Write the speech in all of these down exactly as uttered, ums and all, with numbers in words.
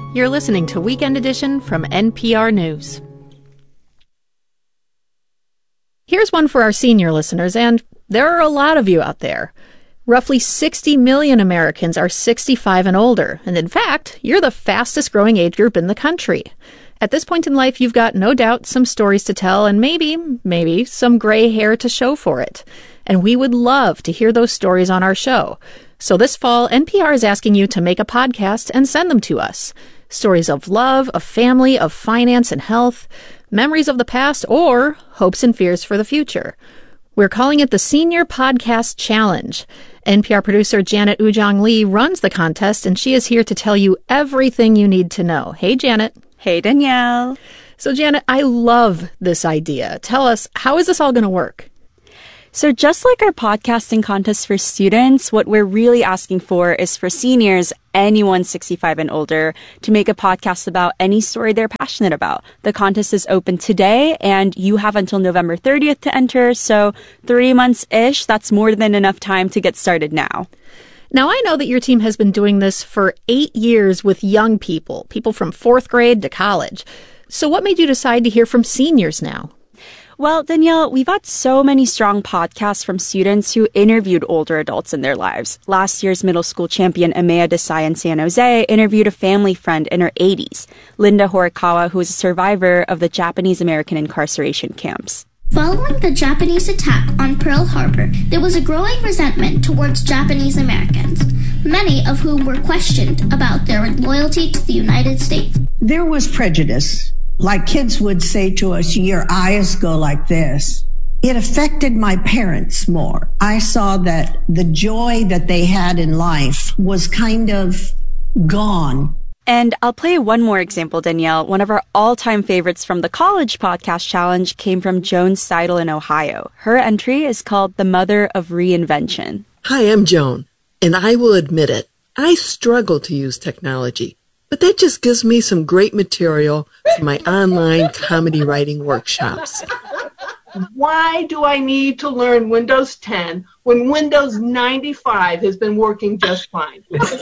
You're listening to Weekend Edition from N P R News. Here's one for our senior listeners, and there are a lot of you out there. Roughly sixty million Americans are sixty-five and older, and in fact, you're the fastest growing age group in the country. At this point in life, you've got no doubt some stories to tell and maybe, maybe some gray hair to show for it. And we would love to hear those stories on our show. So this fall, N P R is asking you to make a podcast and send them to us. Stories of love, of family, of finance and health, memories of the past, or hopes and fears for the future. We're calling it the Senior Podcast Challenge. N P R producer Janet Woo-Jong Lee runs the contest, and she is here to tell you everything you need to know. Hey, Janet. Hey, Danielle. So, Janet, I love this idea. Tell us, how is this all going to work? So just like our podcasting contest for students, what we're really asking for is for seniors, anyone sixty-five and older, to make a podcast about any story they're passionate about. The contest is open today, and you have until November thirtieth to enter, so three months-ish, that's more than enough time to get started now. Now, I know that your team has been doing this for eight years with young people, people from fourth grade to college. So what made you decide to hear from seniors now? Well, Danielle, we've had so many strong podcasts from students who interviewed older adults in their lives. Last year's middle school champion Amaya Desai in San Jose interviewed a family friend in her eighties, Linda Horikawa, who is a survivor of the Japanese-American incarceration camps. Following the Japanese attack on Pearl Harbor, there was a growing resentment towards Japanese Americans, many of whom were questioned about their loyalty to the United States. There was prejudice. Like kids would say to us, your eyes go like this. It affected my parents more. I saw that the joy that they had in life was kind of gone. And I'll play one more example, Danielle. One of our all-time favorites from the College Podcast Challenge came from Joan Seidel in Ohio. Her entry is called The Mother of Reinvention. Hi, I'm Joan, and I will admit it. I struggle to use technology. But that just gives me some great material for my online comedy writing workshops. Why do I need to learn Windows ten when Windows ninety-five has been working just fine?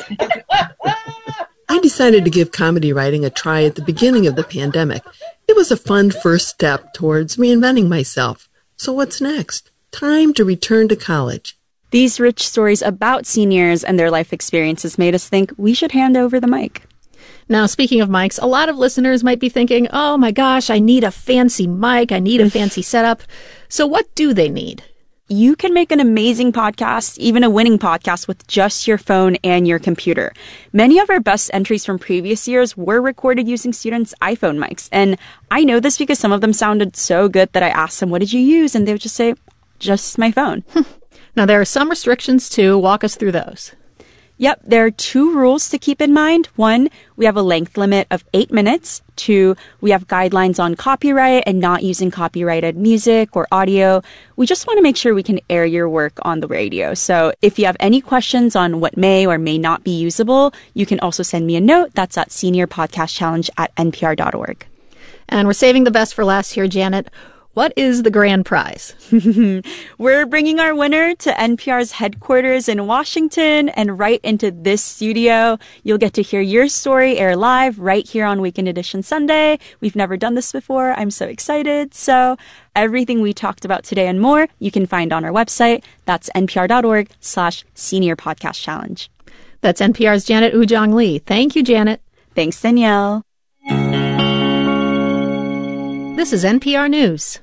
I decided to give comedy writing a try at the beginning of the pandemic. It was a fun first step towards reinventing myself. So what's next? Time to return to college. These rich stories about seniors and their life experiences made us think we should hand over the mic. Now, speaking of mics, a lot of listeners might be thinking, oh my gosh, I need a fancy mic, I need a fancy setup. So what do they need? You can make an amazing podcast, even a winning podcast, with just your phone and your computer. Many of our best entries from previous years were recorded using students' iPhone mics. And I know this because some of them sounded so good that I asked them, what did you use? And they would just say, just my phone. Now, there are some restrictions too. Walk us through those. Yep, there are two rules to keep in mind. One, we have a length limit of eight minutes. Two, we have guidelines on copyright and not using copyrighted music or audio. We just want to make sure we can air your work on the radio. So if you have any questions on what may or may not be usable, you can also send me a note. That's at seniorpodcastchallenge at npr dot org. And we're saving the best for last here, Janet. What is the grand prize? We're bringing our winner to N P R's headquarters in Washington and right into this studio. You'll get to hear your story air live right here on Weekend Edition Sunday. We've never done this before. I'm so excited. So everything we talked about today and more, you can find on our website. That's npr dot org slash senior podcast challenge. That's N P R's Janet Woo-Jong Lee. Thank you, Janet. Thanks, Danielle. This is N P R News.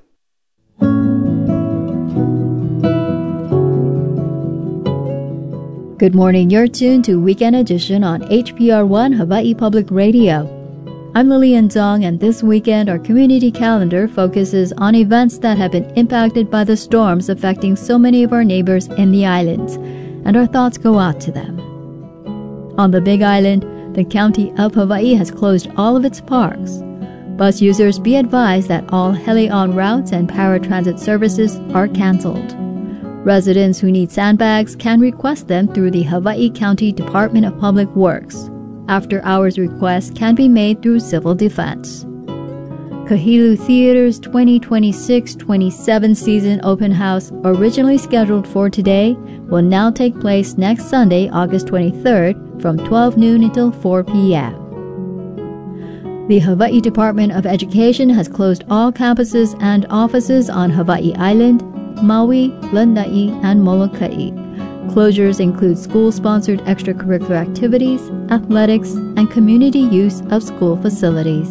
Good morning, you're tuned to Weekend Edition on H P R one Hawaii Public Radio. I'm Lillian Zong, and this weekend our community calendar focuses on events that have been impacted by the storms affecting so many of our neighbors in the islands, and our thoughts go out to them. On the Big Island, the County of Hawaii has closed all of its parks. Bus users be advised that all heli-on routes and paratransit services are canceled. Residents who need sandbags can request them through the Hawaii County Department of Public Works. After-hours requests can be made through Civil Defense. Kahilu Theater's twenty twenty-six twenty-seven season open house, originally scheduled for today, will now take place next Sunday, August twenty-third, from twelve noon until four p.m. The Hawaii Department of Education has closed all campuses and offices on Hawaii Island, Maui, Lanai, and Molokai. Closures include school-sponsored extracurricular activities, athletics, and community use of school facilities.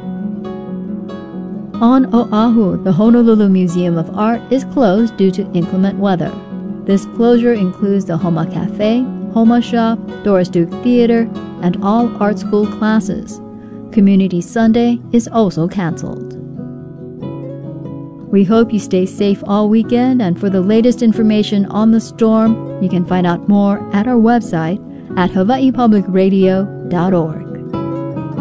On Oahu, the Honolulu Museum of Art is closed due to inclement weather. This closure includes the Homa Cafe, Homa Shop, Doris Duke Theater, and all art school classes. Community Sunday is also canceled. We hope you stay safe all weekend, and for the latest information on the storm, you can find out more at our website at hawaii public radio dot org.